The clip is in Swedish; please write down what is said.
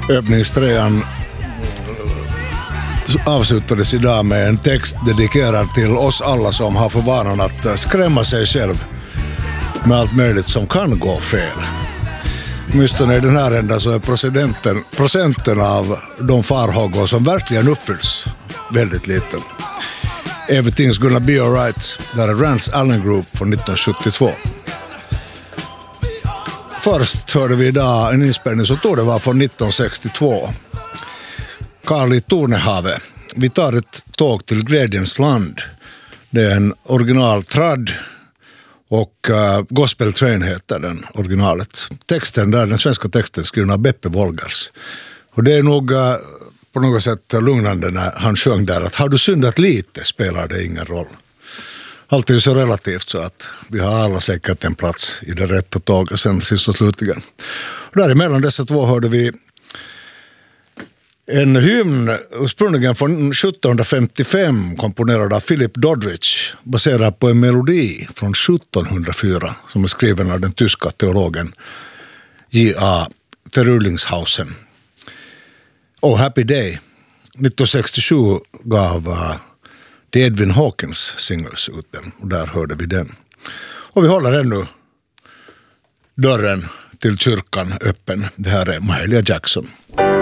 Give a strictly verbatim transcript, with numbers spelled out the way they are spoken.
Öppningstrean avslutades idag med en text dedikerad till oss alla som har för vanan att skrämma sig själv med allt möjligt som kan gå fel. Åtminstone i den här ändan så är procenten, procenten av de farhågor som verkligen uppfylls väldigt liten. Everything's gonna be alright. Där är Rance Allen Group från nittonhundrasjuttiotvå. Först hörde vi idag en inspelning som tog det var från nittonhundrasextiotvå. Karl i Tornehavet. Vi tar ett tåg till Glädjens land. Det är en original trad och uh, Gospel Train heter den originalet. Texten där, den svenska texten skriven av Beppe Wolgers. Och det är nog uh, på något sätt lugnande när han sjöng där att har du syndat lite spelar det ingen roll. Allt är ju så relativt så att vi har alla säkert en plats i det rätta tåget sen sist och slutligen. Och däremellan dessa två hörde vi en hymn ursprungligen från sjuttonhundrafemtiofem komponerad av Philip Doddridge baserad på en melodi från sjuttonhundrafyra som är skriven av den tyska teologen J A Verulingshausen. Oh Happy Day. nittonhundrasextiosju gav uh, The Edwin Hawkins singles ut den och där hörde vi den. Och vi håller ännu dörren till kyrkan öppen. Det här är Mahalia Jackson.